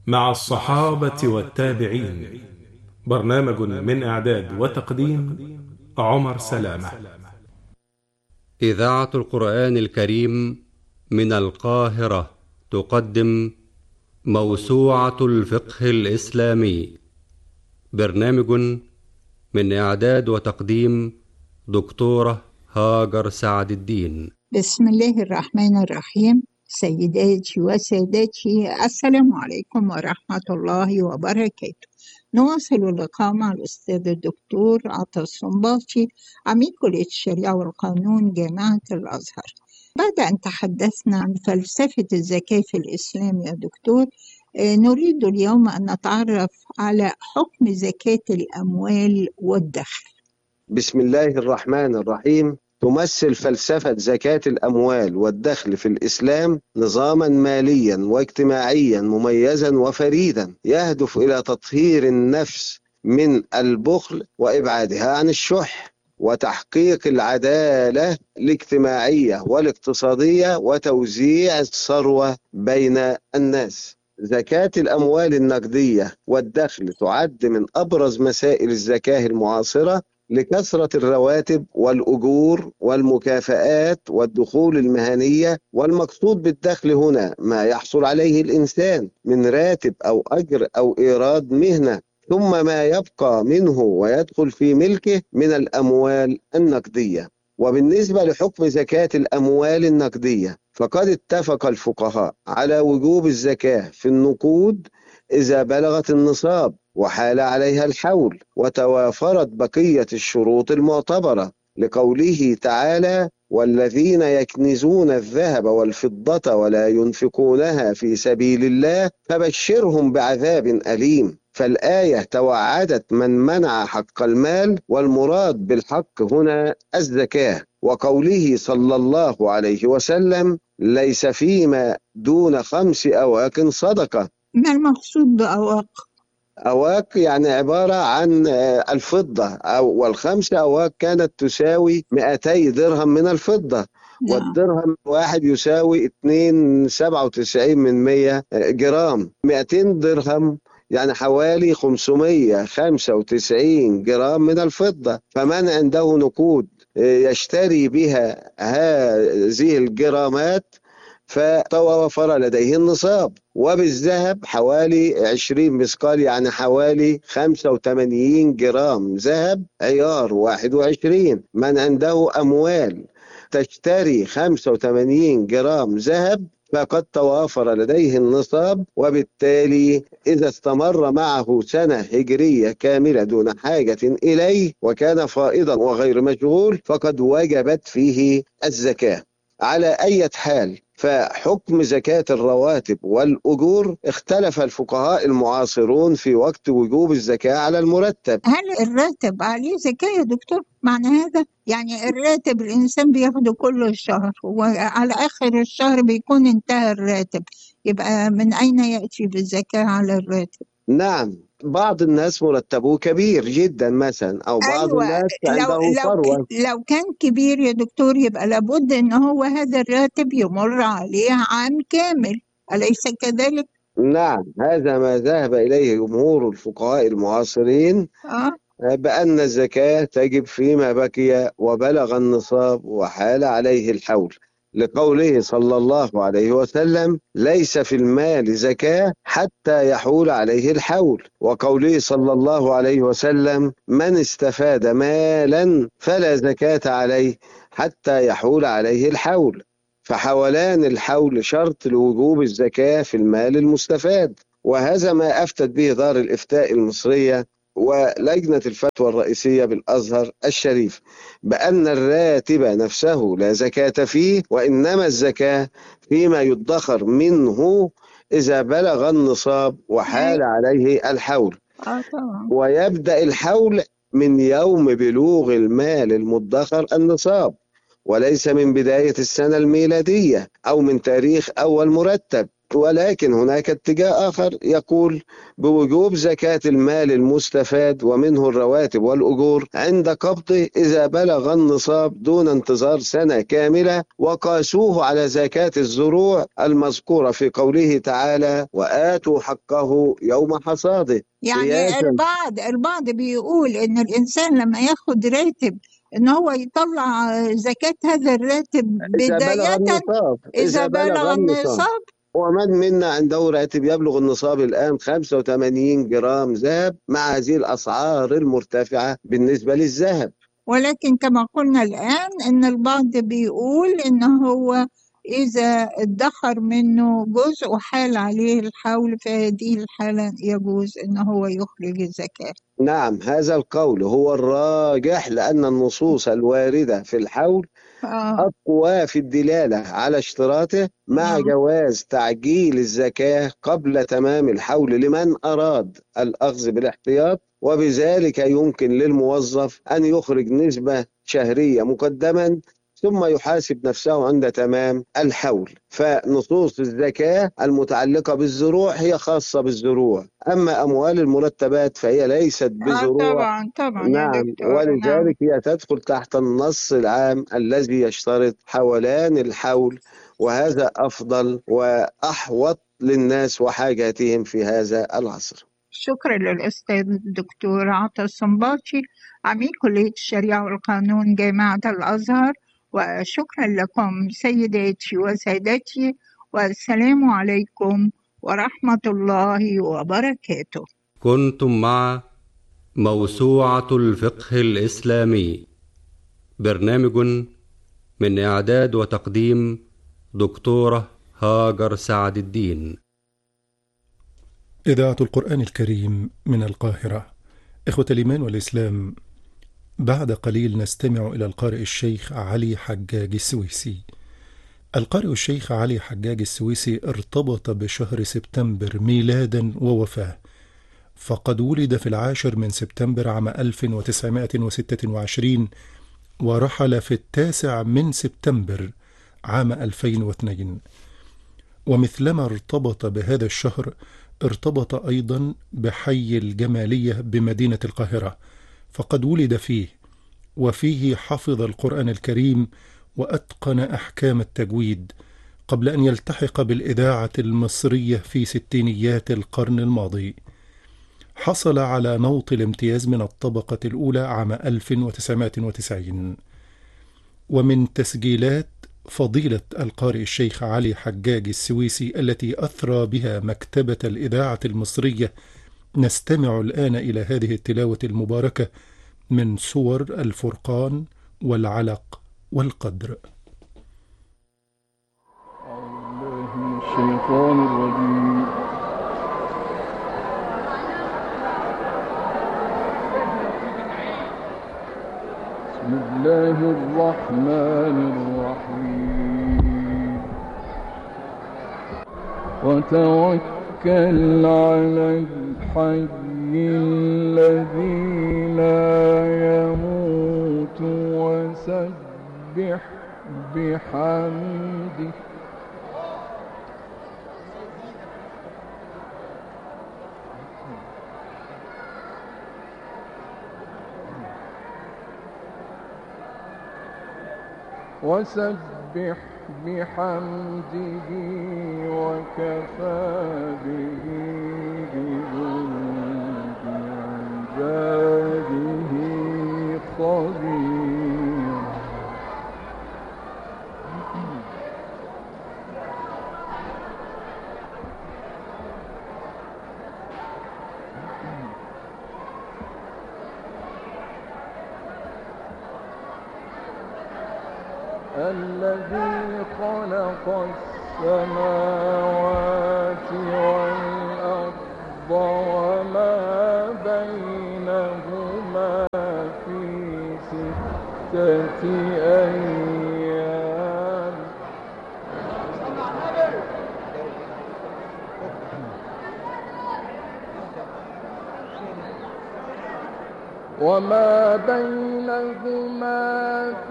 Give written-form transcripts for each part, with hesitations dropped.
مع الصحابة والتابعين. برنامج من إعداد وتقديم عمر سلامة. إذاعة القرآن الكريم من القاهرة تقدم موسوعة الفقه الإسلامي. برنامج من إعداد وتقديم دكتورة هاجر سعد الدين. بسم الله الرحمن الرحيم. سيداتي وسادتي، السلام عليكم ورحمة الله وبركاته. نواصل اللقاء مع الأستاذ الدكتور عطا الصنباطي، عميد كلية الشريعة والقانون جامعة الأزهر. بعد أن تحدثنا عن فلسفة الزكاة في الإسلام يا دكتور، نريد اليوم أن نتعرف على حكم زكاة الأموال والدخل. بسم الله الرحمن الرحيم. تمثل فلسفة زكاة الأموال والدخل في الإسلام نظاما ماليا واجتماعيا مميزا وفريدا يهدف إلى تطهير النفس من البخل وإبعادها عن الشح، وتحقيق العدالة الاجتماعية والاقتصادية وتوزيع الثروة بين الناس. زكاة الأموال النقدية والدخل تعد من أبرز مسائل الزكاة المعاصرة لكثرة الرواتب والأجور والمكافآت والدخول المهنية، والمقصود بالدخل هنا ما يحصل عليه الإنسان من راتب أو أجر أو إيراد مهنة، ثم ما يبقى منه ويدخل في ملكه من الأموال النقدية. وبالنسبة لحكم زكاة الأموال النقدية، فقد اتفق الفقهاء على وجوب الزكاة في النقود إذا بلغت النصاب وحال عليها الحول وتوافرت بقية الشروط المعتبرة، لقوله تعالى: والذين يكنزون الذهب والفضة ولا ينفقونها في سبيل الله فبشرهم بعذاب أليم. فالآية توعدت من منع حق المال، والمراد بالحق هنا الزكاة. وقوله صلى الله عليه وسلم: ليس فيما دون 5 أواق صدقة. ما المقصود بأواق؟ أواق يعني عبارة عن الفضة، والخمس أواق كانت تساوي 200 درهم من الفضة. والدرهم واحد يساوي 2.97 من 100 جرام. 200 درهم يعني حوالي 595 جرام من الفضة. فمن عنده نقود يشتري بها هذه الجرامات فتوافر لديه النصاب. وبالذهب حوالي 20 مثقال يعني حوالي 85 جرام ذهب عيار 21. من عنده أموال تشتري 85 جرام ذهب فقد توافر لديه النصاب، وبالتالي إذا استمر معه سنة هجرية كاملة دون حاجة إليه وكان فائضا وغير مشغول فقد وجبت فيه الزكاة. على أي حال، فحكم زكاة الرواتب والأجور اختلف الفقهاء المعاصرون في وقت وجوب الزكاة على المرتب. هل الراتب عليه زكاة يا دكتور؟ معنى هذا يعني الراتب الإنسان بياخده كل الشهر وعلى آخر الشهر بيكون انتهى الراتب، يبقى من أين يأتي بالزكاة على الراتب؟ نعم، بعض الناس مرتبه كبير جدا مثلا، أو بعض أيوة، الناس عنده ثروة. لو كان كبير يا دكتور يبقى لابد إن هو هذا الراتب يمر عليه عام كامل، أليس كذلك؟ نعم، هذا ما ذهب إليه جمهور الفقهاء المعاصرين، بأن الزكاة تجب فيما بقي وبلغ النصاب وحال عليه الحول، لقوله صلى الله عليه وسلم: ليس في المال زكاة حتى يحول عليه الحول. وقوله صلى الله عليه وسلم: من استفاد مالا فلا زكاة عليه حتى يحول عليه الحول. فحولان الحول شرط لوجوب الزكاة في المال المستفاد. وهذا ما أفتت به دار الإفتاء المصرية ولجنة الفتوى الرئيسية بالأزهر الشريف، بأن الراتب نفسه لا زكاة فيه، وإنما الزكاة فيما يدخر منه إذا بلغ النصاب وحال عليه الحول. ويبدأ الحول من يوم بلوغ المال المدخر النصاب، وليس من بداية السنة الميلادية أو من تاريخ أول مرتب. ولكن هناك اتجاه آخر يقول بوجوب زكاة المال المستفاد ومنه الرواتب والأجور عند قبضه إذا بلغ النصاب دون انتظار سنة كاملة، وقاسوه على زكاة الزروع المذكورة في قوله تعالى وآتوا حقه يوم حصاده. يعني البعض بيقول إن الإنسان لما ياخد راتب إن هو يطلع زكاة هذا الراتب إذا بلغ بداية النصاب إذا بلغ النصاب. ومن منا عنده راتب يبلغ النصاب الآن 85 جرام ذهب مع هذه الأسعار المرتفعة بالنسبة للذهب. ولكن كما قلنا الآن إن البعض بيقول إن هو إذا ادخر منه جزء وحال عليه الحول في هذه الحالة يجوز إن هو يخرج الزكاة. نعم، هذا القول هو الراجح لأن النصوص الواردة في الحول أقوى في الدلالة على اشتراطه مع جواز تعجيل الزكاة قبل تمام الحول لمن أراد الأخذ بالاحتياط، وبذلك يمكن للموظف أن يخرج نسبة شهرية مقدما ثم يحاسب نفسه عند تمام الحول. فنصوص الزكاة المتعلقة بالزروع هي خاصة بالزروع، أما أموال المرتبات فهي ليست بزروع. طبعا نعم، يا دكتور. ولذلك هي تدخل تحت النص العام الذي يشترط حولان الحول، وهذا أفضل وأحوط للناس وحاجاتهم في هذا العصر. شكرا للأستاذ الدكتور عطا الصنباطي عميد كلية الشريعة والقانون جامعة الأزهر، وشكرا لكم سيداتي وسادتي، والسلام عليكم ورحمة الله وبركاته. كنتم مع موسوعة الفقه الإسلامي، برنامج من إعداد وتقديم دكتورة هاجر سعد الدين. إذاعة القرآن الكريم من القاهرة. إخوة الإيمان والإسلام، بعد قليل نستمع إلى القارئ الشيخ علي حجاج السويسي. القارئ الشيخ علي حجاج السويسي ارتبط بشهر سبتمبر ميلادا ووفاة، فقد ولد في 10 من سبتمبر عام 1926 ورحل في 9 من سبتمبر عام 2002. ومثلما ارتبط بهذا الشهر ارتبط أيضا بحي الجمالية بمدينة القاهرة، فقد ولد فيه، وفيه حفظ القرآن الكريم وأتقن أحكام التجويد قبل أن يلتحق بالإذاعة المصرية في ستينيات القرن الماضي. حصل على نوط الامتياز من الطبقة الأولى عام 1990. ومن تسجيلات فضيلة القارئ الشيخ علي حجاج السويسي التي أثرى بها مكتبة الإذاعة المصرية نستمع الآن إلى هذه التلاوة المباركة من سور الفرقان والعلق والقدر. الشيطان الرجيم. بسم الله الرحمن الرحيم. وتوكل على الحي الذي لا يموت وسبح بحمده وكفى به بذنوب عباده خبيرا. الذي خلق السماوات والأرض وما بينهما في 6 أيام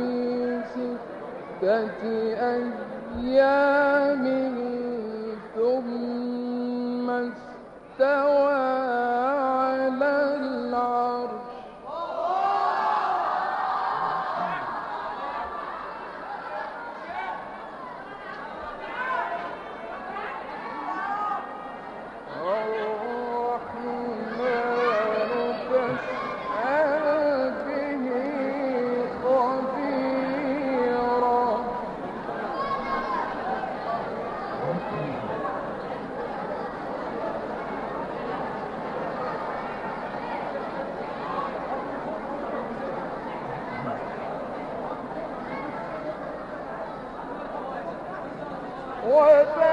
ثم ثم استوى على العرش الرحمن فاسأل به خبيرا وَبَارِكْ